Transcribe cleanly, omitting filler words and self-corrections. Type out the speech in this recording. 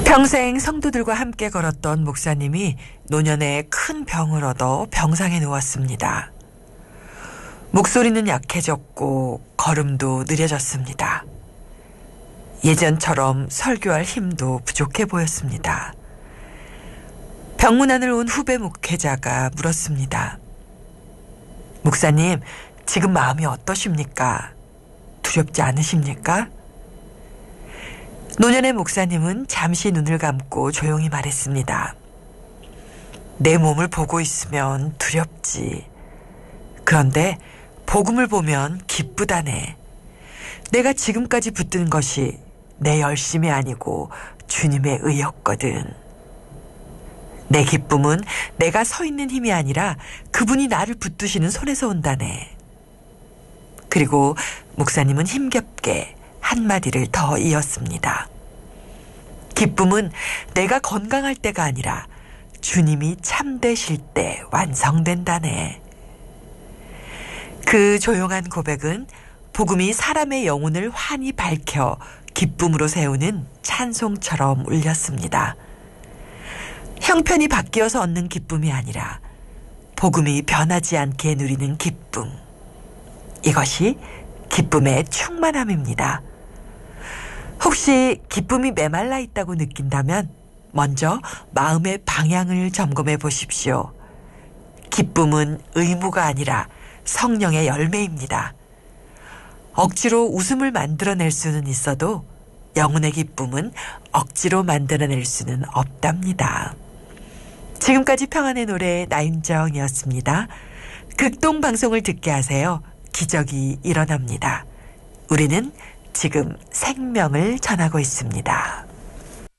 평생 성도들과 함께 걸었던 목사님이 노년에 큰 병을 얻어 병상에 누웠습니다. 목소리는 약해졌고 걸음도 느려졌습니다. 예전처럼 설교할 힘도 부족해 보였습니다. 병문안을 온 후배 목회자가 물었습니다. 목사님, 지금 마음이 어떠십니까? 두렵지 않으십니까? 노년의 목사님은 잠시 눈을 감고 조용히 말했습니다. 내 몸을 보고 있으면 두렵지. 그런데 복음을 보면 기쁘다네. 내가 지금까지 붙든 것이 내 열심이 아니고 주님의 의였거든. 내 기쁨은 내가 서 있는 힘이 아니라 그분이 나를 붙드시는 손에서 온다네. 그리고 목사님은 힘겹게 한마디를 더 이었습니다. 기쁨은 내가 건강할 때가 아니라 주님이 참되실 때 완성된다네. 그 조용한 고백은 복음이 사람의 영혼을 환히 밝혀 기쁨으로 세우는 찬송처럼 울렸습니다. 형편이 바뀌어서 얻는 기쁨이 아니라 복음이 변하지 않게 누리는 기쁨. 이것이 기쁨의 충만함입니다. 혹시 기쁨이 메말라 있다고 느낀다면 먼저 마음의 방향을 점검해 보십시오. 기쁨은 의무가 아니라 성령의 열매입니다. 억지로 웃음을 만들어낼 수는 있어도 영혼의 기쁨은 억지로 만들어낼 수는 없답니다. 지금까지 평안의 노래 나윤정이었습니다. 극동방송을 듣게 하세요. 기적이 일어납니다. 우리는 지금 생명을 전하고 있습니다.